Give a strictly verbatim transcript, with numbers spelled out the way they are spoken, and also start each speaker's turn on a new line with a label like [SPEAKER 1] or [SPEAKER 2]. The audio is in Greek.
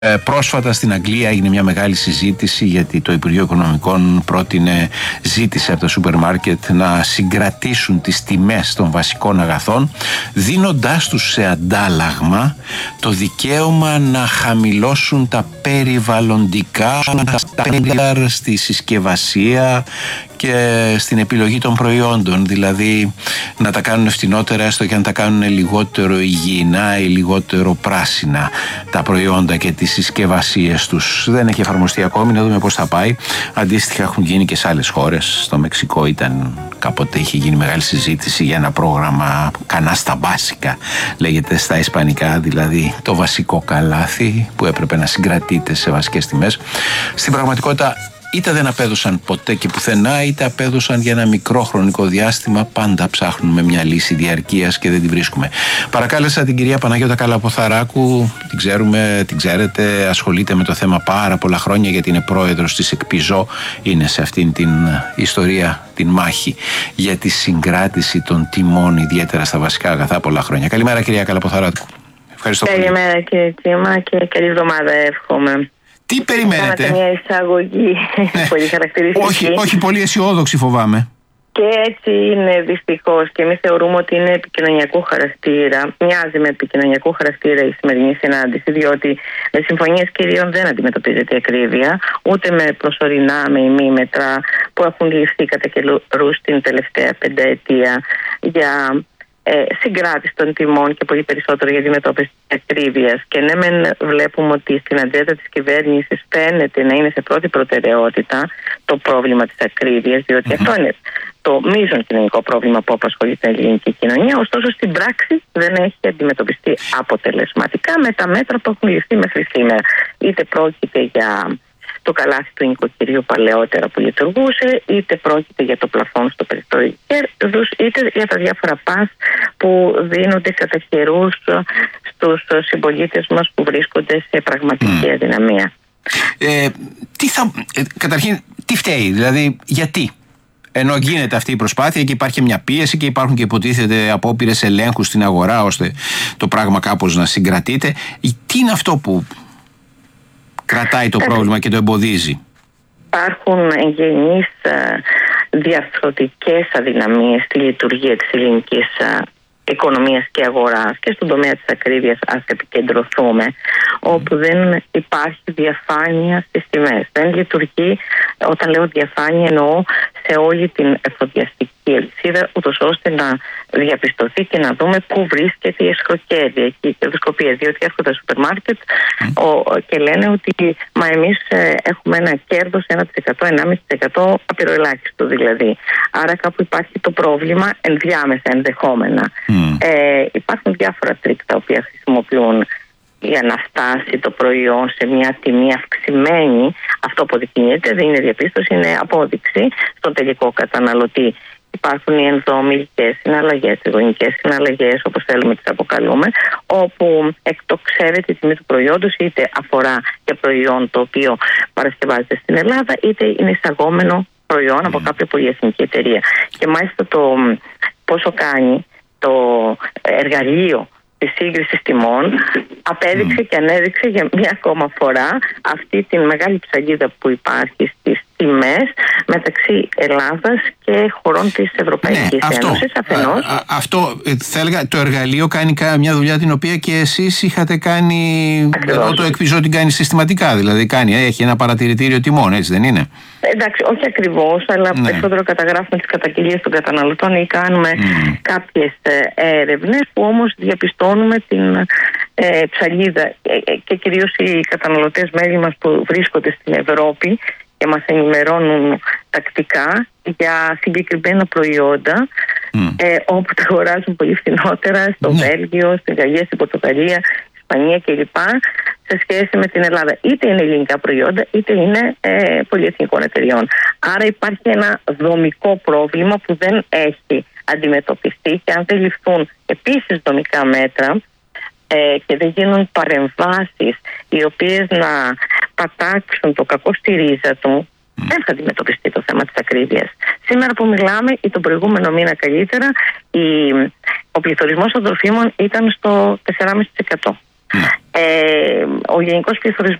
[SPEAKER 1] Ε, πρόσφατα στην Αγγλία έγινε μια μεγάλη συζήτηση γιατί το Υπουργείο Οικονομικών πρότεινε, ζήτησε από τα σούπερ μάρκετ να συγκρατήσουν τις τιμές των βασικών αγαθών, δίνοντάς τους σε αντάλλαγμα το δικαίωμα να χαμηλώσουν τα περιβαλλοντικά στάνταρ στη συσκευασία και στην επιλογή των προϊόντων, δηλαδή να τα κάνουν φτηνότερα έστω και αν τα κάνουν λιγότερο υγιεινά ή λιγότερο πράσινα τα προϊόντα και τις συσκευασίες τους. Δεν έχει εφαρμοστεί ακόμη, να δούμε πώς θα πάει. Αντίστοιχα έχουν γίνει και σε άλλες χώρες. Στο Μεξικό ήταν κάποτε, είχε γίνει μεγάλη συζήτηση για ένα πρόγραμμα κανάστα μπάσικα, λέγεται στα ισπανικά, δηλαδή το βασικό καλάθι που έπρεπε να συγκρατείται σε βασικές τιμές. Στην πραγματικότητα είτε δεν απέδωσαν ποτέ και πουθενά, είτε απέδωσαν για ένα μικρό χρονικό διάστημα. Πάντα ψάχνουμε μια λύση διαρκείας και δεν τη βρίσκουμε. Παρακάλεσα την κυρία Παναγιώτα Καλαποθαράκου, την ξέρουμε, την ξέρετε, ασχολείται με το θέμα πάρα πολλά χρόνια γιατί είναι πρόεδρος της ΕΚΠΙΖΟ, είναι σε αυτήν την ιστορία, την μάχη για τη συγκράτηση των τιμών, ιδιαίτερα στα βασικά αγαθά, πολλά χρόνια. Καλημέρα κυρία Καλαποθαράκου. Ευχαριστώ πολύ.
[SPEAKER 2] Καλημέρα κύριε Τσίμα και καλή εβδομάδα εύχομαι.
[SPEAKER 1] Τι περιμένετε?
[SPEAKER 2] Κάνατε μια εισαγωγή πολύ χαρακτηριστική.
[SPEAKER 1] όχι, όχι πολύ αισιόδοξη φοβάμαι.
[SPEAKER 2] Και έτσι είναι δυστυχώς και εμείς θεωρούμε ότι είναι επικοινωνιακού χαρακτήρα. Μοιάζει με επικοινωνιακού χαρακτήρα η σημερινή συνάντηση, διότι με συμφωνίες κυρίων δεν αντιμετωπίζεται η ακρίβεια, ούτε με προσωρινά, με ημίμετρα που έχουν ληφθεί κατά καιρούς την τελευταία πενταετία για Ε, συγκράτηση των τιμών και πολύ περισσότερο για αντιμετώπιση της ακρίβειας. Και ναι, μεν βλέπουμε ότι στην ατζέντα της κυβέρνησης φαίνεται να είναι σε πρώτη προτεραιότητα το πρόβλημα της ακρίβειας, διότι mm-hmm. αυτό είναι το μείζον κοινωνικό πρόβλημα που απασχολεί την ελληνική κοινωνία. Ωστόσο, στην πράξη δεν έχει αντιμετωπιστεί αποτελεσματικά με τα μέτρα που έχουν ληφθεί μέχρι σήμερα. Είτε πρόκειται για το καλάθι του νοικοκυριού παλαιότερα που λειτουργούσε, είτε πρόκειται για το πλαφόν στο περιθώριο κέρδους, είτε για τα διάφορα πας που δίνονται κατά καιρούς στους συμπολίτες μας που βρίσκονται σε πραγματική mm. αδυναμία.
[SPEAKER 1] Ε, τι θα, ε, καταρχήν, τι φταίει, δηλαδή γιατί? Ενώ γίνεται αυτή η προσπάθεια και υπάρχει μια πίεση και υπάρχουν και υποτίθεται απόπειρες ελέγχου στην αγορά ώστε το πράγμα κάπως να συγκρατείται. Τι είναι αυτό που κρατάει το πρόβλημα και το εμποδίζει?
[SPEAKER 2] Υπάρχουν εγγενείς διαρθρωτικές αδυναμίες στη λειτουργία της ελληνικής οικονομίας και αγοράς και στον τομέα της ακρίβειας, ας επικεντρωθούμε, όπου δεν υπάρχει διαφάνεια στις τιμές. Δεν λειτουργεί, όταν λέω διαφάνεια εννοώ σε όλη την εφοδιαστική αλυσίδα, ούτως ώστε να διαπιστωθεί και να δούμε πού βρίσκεται η εσχροκέρδεια και η κερδοσκοπία. Διότι έρχονται τα σούπερ μάρκετ mm. και λένε ότι μα εμείς ε, έχουμε ένα κέρδος ένα τοις εκατό, ενάμιση τοις εκατό απειροελάχιστο δηλαδή. Άρα κάπου υπάρχει το πρόβλημα ενδιάμεσα, ενδεχόμενα. Mm. Ε, υπάρχουν διάφορα τρίκ τα οποία χρησιμοποιούν για να φτάσει το προϊόν σε μια τιμή αυξημένη. Αυτό αποδεικνύεται, δεν είναι διαπίστωση, είναι απόδειξη στον τελικό καταναλωτή. Υπάρχουν οι ενδομιλικές συναλλαγές, οι γονικές συναλλαγές, όπως θέλουμε τις αποκαλούμε, όπου εκτοξεύεται η τιμή του προϊόντος, είτε αφορά για προϊόν το οποίο παρασκευάζεται στην Ελλάδα, είτε είναι εισαγόμενο προϊόν από κάποια πολυεθνική εταιρεία. Και μάλιστα το πόσο κάνει το εργαλείο της σύγκρισης τιμών απέδειξε mm. και ανέδειξε για μια ακόμα φορά αυτή την μεγάλη ψαλίδα που υπάρχει στις τιμές μεταξύ Ελλάδας και χωρών της Ευρωπαϊκής
[SPEAKER 1] ναι,
[SPEAKER 2] Ένωσης αφενός.
[SPEAKER 1] Α, α, αυτό θα έλεγα, το εργαλείο κάνει μια δουλειά την οποία και εσείς είχατε κάνει. Ακριβώς. Το ΕΚΠΙΖΟ την κάνει συστηματικά, δηλαδή κάνει, έχει ένα παρατηρητήριο τιμών, έτσι δεν είναι?
[SPEAKER 2] Εντάξει, όχι ακριβώς, αλλά ναι. περισσότερο καταγράφουμε τις καταγγελίες των καταναλωτών ή κάνουμε mm. κάποιες έρευνες που όμως διαπιστώνουμε την ε, ψαλίδα ε, και κυρίως οι καταναλωτές μέλη μας που βρίσκονται στην Ευρώπη και μας ενημερώνουν τακτικά για συγκεκριμένα προϊόντα mm. ε, όπου τα αγοράζουν πολύ φθηνότερα στο mm. Βέλγιο, στην Γαλλία, στην Πορτογαλία, Ισπανία κλπ. Σε σχέση με την Ελλάδα. Είτε είναι ελληνικά προϊόντα, είτε είναι ε, πολυεθνικών εταιριών. Άρα υπάρχει ένα δομικό πρόβλημα που δεν έχει αντιμετωπιστεί και αν δεν ληφθούν επίσης δομικά μέτρα ε, και δεν γίνουν παρεμβάσεις οι οποίες να πατάξουν το κακό στη ρίζα του, mm. δεν θα αντιμετωπιστεί το θέμα της ακρίβειας. Σήμερα που μιλάμε ή τον προηγούμενο μήνα καλύτερα, η, ο πληθωρισμός των τροφίμων ήταν στο τέσσερα κόμμα πέντε τοις εκατό. Ε, ο γενικός πληθωρισμός